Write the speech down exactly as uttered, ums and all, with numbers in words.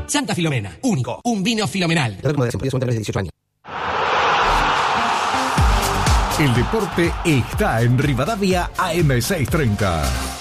Santa Filomena, único, un vino filomenal. dieciocho años. El deporte está en Rivadavia A M seiscientos treinta.